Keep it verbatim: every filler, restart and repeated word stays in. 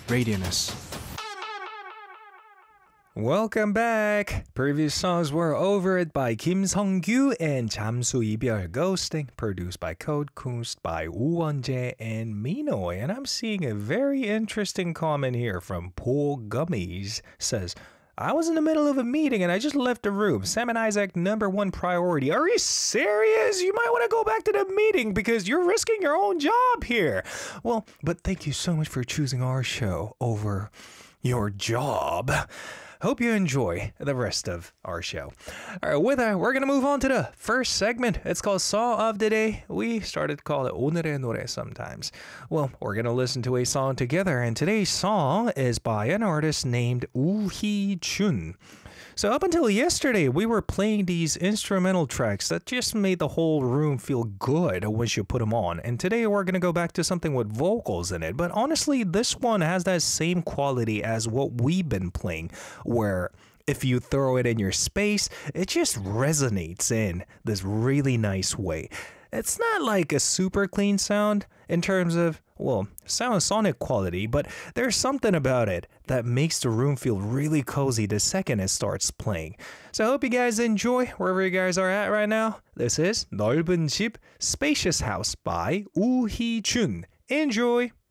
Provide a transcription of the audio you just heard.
Radianess. Welcome back! Previous songs were Over It by Kim Sung-kyu and 잠수 이별 Ghosting, produced by Code Kunst by Woo Won-jae and Minoy. And I'm seeing a very interesting comment here from Paul Gummies. Says, I was in the middle of a meeting and I just left the room. Sam and Isaac, number one priority. Are you serious? You might want to go back to the meeting because you're risking your own job here. Well, but thank you so much for choosing our show over your job. Hope you enjoy the rest of our show. All right, with that, we're going to move on to the first segment. It's called Song of the Day. We started to call it 오늘의 노래 sometimes. Well, we're going to listen to a song together, and today's song is by an artist named Woo Hee-jun. So up until yesterday, we were playing these instrumental tracks that just made the whole room feel good once you put them on. And today we're going to go back to something with vocals in it. But honestly, this one has that same quality as what we've been playing, where if you throw it in your space, it just resonates in this really nice way. It's not like a super clean sound in terms of, well, sound sonic quality, but there's something about it that makes the room feel really cozy the second it starts playing. So I hope you guys enjoy wherever you guys are at right now. This is 넓은 집, Spacious House by Woo Hee-jun. Enjoy!